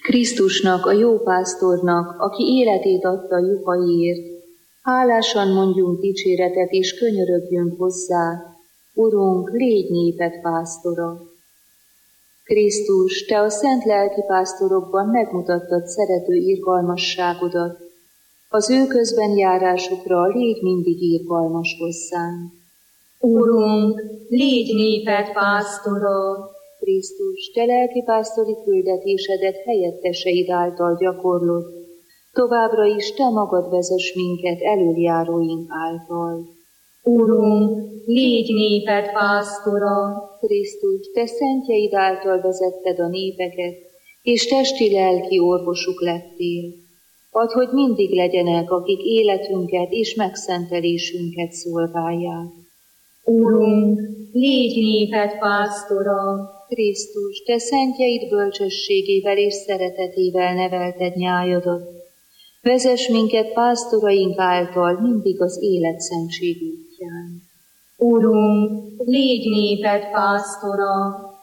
Krisztusnak, a jó pásztornak, aki életét adta juhaiért, hálásan mondjunk dicséretet és könyörögjünk hozzá, Urunk, légy néped pásztora. Krisztus, te a szent lelki pásztorokban megmutattad szerető irgalmasságodat, az ő közben járásukra légy mindig irgalmas hozzánk. Urunk, légy néped pásztora. Krisztus, te lelkipásztori küldetésedet helyetteseid által gyakorlod, továbbra is te magad vezess minket elöljáróink által. Urunk, légy néped pásztora. Krisztus, te szentjeid által vezetted a népeket, és testi-lelki orvosuk lettél. Add, hogy mindig legyenek, akik életünket és megszentelésünket szolgálják. Urunk, légy néped pásztora. Krisztus, te szentjeid bölcsességével és szeretetével nevelted nyájadat. Vezess minket pásztoraink által mindig az életszentség útján. Urunk, légy néped pásztora.